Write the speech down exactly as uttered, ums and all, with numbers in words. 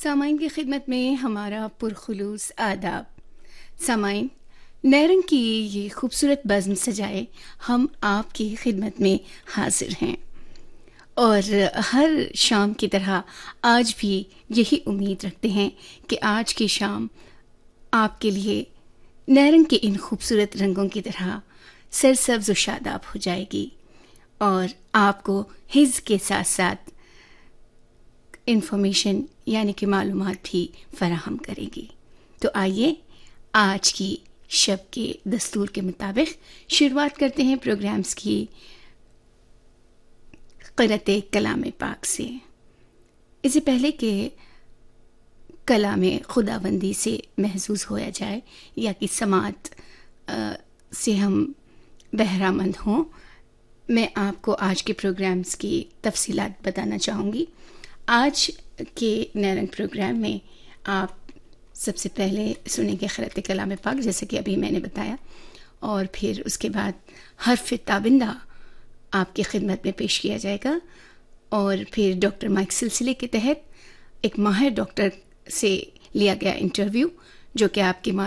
سامعین کی خدمت میں ہمارا پرخلوص آداب. سامعین، نیرنگ کی یہ خوبصورت بزم سجائے ہم آپ کی خدمت میں حاضر ہیں، اور ہر شام کی طرح آج بھی یہی امید رکھتے ہیں کہ آج کی شام آپ کے لیے نیرنگ کے ان خوبصورت رنگوں کی طرح سرسبز و شاداب ہو جائے گی، اور آپ کو حفظ کے ساتھ ساتھ انفارمیشن یعنی کہ معلومات بھی فراہم کرے گی. تو آئیے آج کی شب کے دستور کے مطابق شروعات کرتے ہیں پروگرامز کی قرأت کلام پاک سے. اس سے پہلے کہ کلام خداوندی سے محظوظ ہویا جائے یا کہ سماعت سے ہم بہرہ مند ہوں، میں آپ کو آج کے پروگرامز کی تفصیلات بتانا چاہوں گی. آج کے نیرنگ پروگرام میں آپ سب سے پہلے سنیں گے قرأت کلام پاک، جیسے کہ ابھی میں نے بتایا، اور پھر اس کے بعد حرف تابندہ آپ کی خدمت میں پیش کیا جائے گا، اور پھر ڈاکٹر مائک سلسلے کے تحت ایک ماہر ڈاکٹر سے لیا گیا انٹرویو جو کہ آپ کی